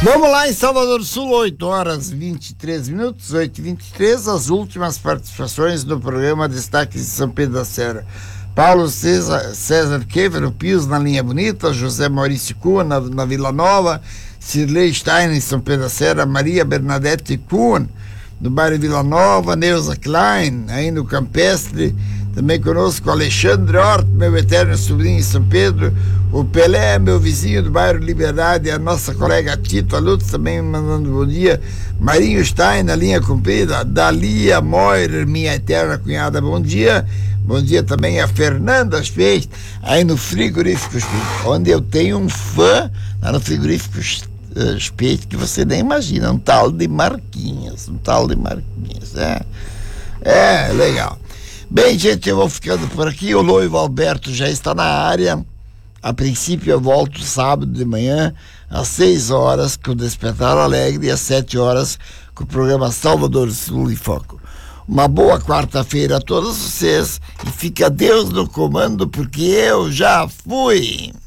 Vamos lá em Salvador do Sul, 8 horas 23 minutos, 8h23, as últimas participações do programa Destaques de São Pedro da Serra. Paulo César Quever, o Pius na Linha Bonita, José Maurício Kuhn na Vila Nova, Cirlei Stein em São Pedro da Serra, Maria Bernadette Kuhn no bairro Vila Nova, Neuza Klein aí no Campestre, também conosco Alexandre Hort, meu eterno sobrinho em São Pedro, o Pelé, meu vizinho do bairro Liberdade, a nossa colega Tita Lutz também mandando bom dia, Marinho Stein na linha comprida, Dalia Moira, minha eterna cunhada, bom dia também a Fernanda Specht, aí no frigorífico Specht, onde eu tenho um fã lá no frigorífico Specht que você nem imagina, um tal de Marquinhos, legal. Bem, gente, eu vou ficando por aqui. O Loivo Alberto já está na área. A princípio eu volto sábado de manhã às 6 horas com o Despertar Alegre e às 7 horas com o programa Salvador Sul em Foco. Uma boa quarta-feira a todos vocês e fica Deus no comando, porque eu já fui.